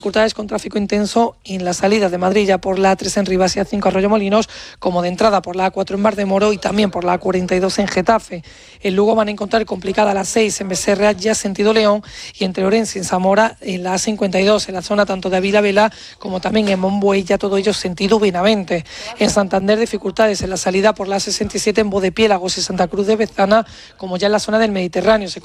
Dificultades con tráfico intenso en la salida de Madrid ya por la A3 en Rivas y A5 Arroyomolinos, como de entrada por la A4 en Valdemoro y también por la A42 en Getafe. En Lugo van a encontrar complicada la 6 en Becerra ya sentido León y entre Orense y en Zamora en la A52 en la zona tanto de Ávila Vela como también en Monbuey, ya todo ello sentido Benavente. En Santander dificultades en la salida por la A67 en Bodepiélagos y Santa Cruz de Bezana, como ya en la zona del Mediterráneo.